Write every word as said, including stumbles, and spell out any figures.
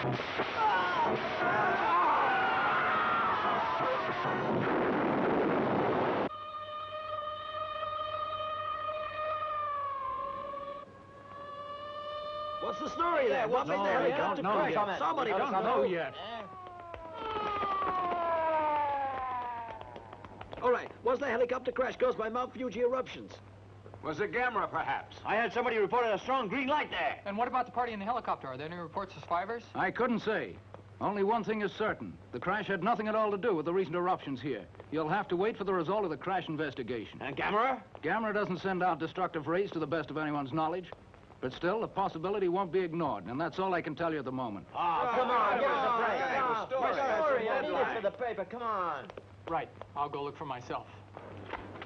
What's the story there? What made the helicopter crash? Somebody don't know yet. All right, was the helicopter crash caused by Mount Fuji eruptions? Was it Gamera, perhaps? I had somebody reported a strong green light there. And what about the party in the helicopter? Are there any reports of survivors? I couldn't say. Only one thing is certain. The crash had nothing at all to do with the recent eruptions here. You'll have to wait for the result of the crash investigation. And Gamera? Gamera doesn't send out destructive rays to the best of anyone's knowledge. But still, the possibility won't be ignored, and that's all I can tell you at the moment. Oh, come on, give us a break. Story. I need it for the paper. Come on. Right. I'll go look for myself.